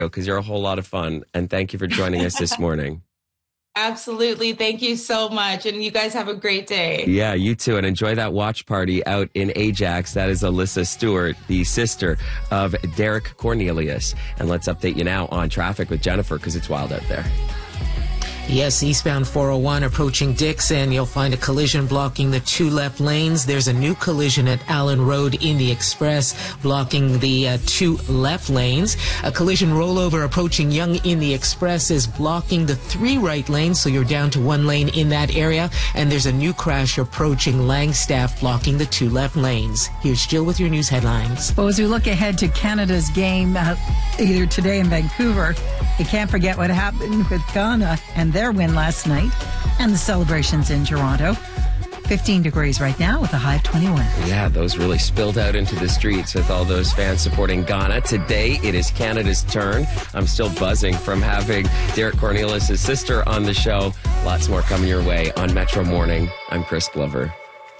because you're a whole lot of fun. And thank you for joining us this morning. Absolutely. Thank you so much. And you guys have a great day. Yeah, you too. And enjoy that watch party out in Ajax. That is Alyssa Stewart, the sister of Derek Cornelius. And let's update you now on traffic with Jennifer, because it's wild out there. Yes, eastbound 401 approaching Dixon. You'll find a collision blocking the two left lanes. There's a new collision at Allen Road in the Express blocking the two left lanes. A collision rollover approaching Yonge in the Express is blocking the three right lanes, so you're down to one lane in that area. And there's a new crash approaching Langstaff blocking the two left lanes. Here's Jill with your news headlines. Well, as we look ahead to Canada's game either today in Vancouver, you can't forget what happened with Ghana and their win last night and the celebrations in Toronto. 15 degrees right now with a high of 21. Yeah, those really spilled out into the streets with all those fans supporting Ghana. Today, it is Canada's turn. I'm still buzzing from having Derek Cornelius' sister on the show. Lots more coming your way on Metro Morning. I'm Chris Glover.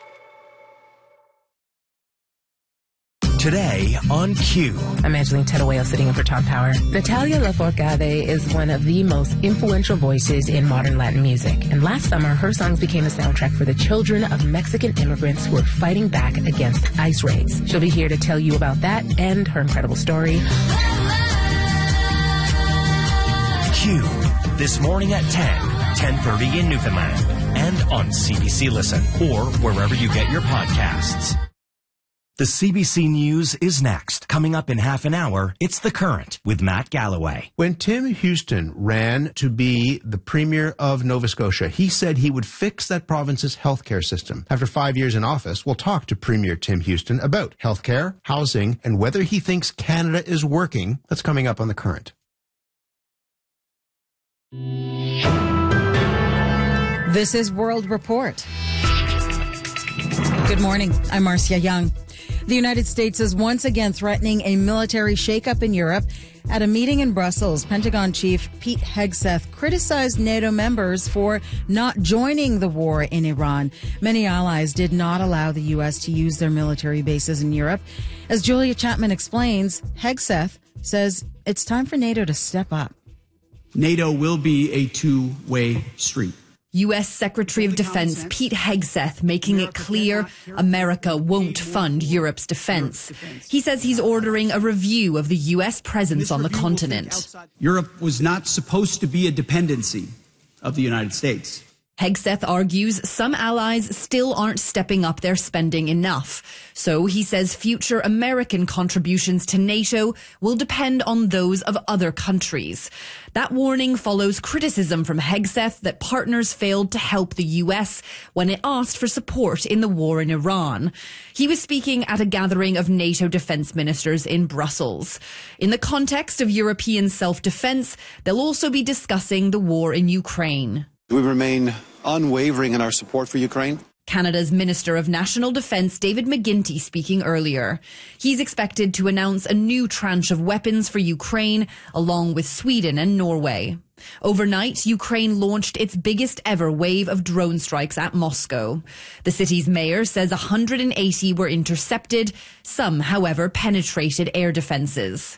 Today on Q. I'm Angeline Tedowayo sitting in for Todd Power. Natalia Lafourcade is one of the most influential voices in modern Latin music. And last summer, her songs became the soundtrack for the children of Mexican immigrants who were fighting back against ICE raids. She'll be here to tell you about that and her incredible story. Q. This morning at 10:30 in Newfoundland. And on CBC Listen or wherever you get your podcasts. The CBC News is next. Coming up in half an hour, it's The Current with Matt Galloway. When Tim Houston ran to be the Premier of Nova Scotia, he said he would fix that province's healthcare system. After 5 years in office, we'll talk to Premier Tim Houston about healthcare, housing, and whether he thinks Canada is working. That's coming up on The Current. This is World Report. Good morning. I'm Marcia Young. The United States is once again threatening a military shakeup in Europe. At a meeting in Brussels, Pentagon Chief Pete Hegseth criticized NATO members for not joining the war in Iran. Many allies did not allow the U.S. to use their military bases in Europe. As Julia Chapman explains, Hegseth says it's time for NATO to step up. NATO will be a two-way street. U.S. Secretary of Defense Pete Hegseth making it clear America won't fund Europe's defense. He says he's ordering a review of the U.S. presence on the continent. Europe was not supposed to be a dependency of the United States. Hegseth argues some allies still aren't stepping up their spending enough. So he says future American contributions to NATO will depend on those of other countries. That warning follows criticism from Hegseth that partners failed to help the US when it asked for support in the war in Iran. He was speaking at a gathering of NATO defense ministers in Brussels. In the context of European self-defense, they'll also be discussing the war in Ukraine. We remain unwavering in our support for Ukraine. Canada's Minister of National Defence, David McGuinty, speaking earlier. He's expected to announce a new tranche of weapons for Ukraine, along with Sweden and Norway. Overnight, Ukraine launched its biggest ever wave of drone strikes at Moscow. The city's mayor says 180 were intercepted. Some, however, penetrated air defences.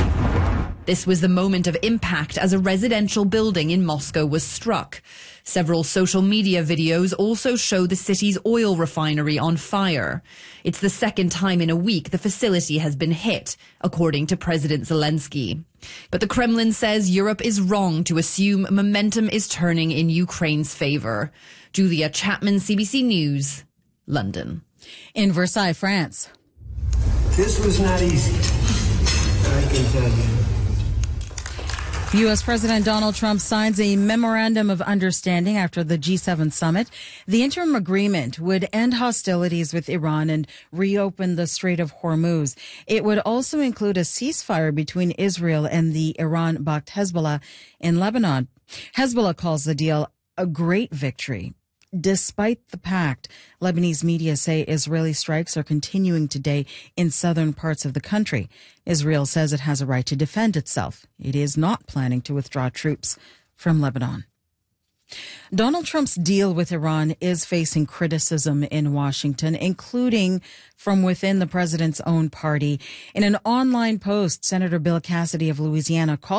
This was the moment of impact as a residential building in Moscow was struck. Several social media videos also show the city's oil refinery on fire. It's the second time in a week the facility has been hit, according to President Zelensky. But the Kremlin says Europe is wrong to assume momentum is turning in Ukraine's favor. Julia Chapman, CBC News, London. In Versailles, France. This was not easy, I can tell you. U.S. President Donald Trump signs a memorandum of understanding after the G7 summit. The interim agreement would end hostilities with Iran and reopen the Strait of Hormuz. It would also include a ceasefire between Israel and the Iran-backed Hezbollah in Lebanon. Hezbollah calls the deal a great victory. Despite the pact, Lebanese media say Israeli strikes are continuing today in southern parts of the country. Israel says it has a right to defend itself. It is not planning to withdraw troops from Lebanon. Donald Trump's deal with Iran is facing criticism in Washington, including from within the president's own party. In an online post, Senator Bill Cassidy of Louisiana called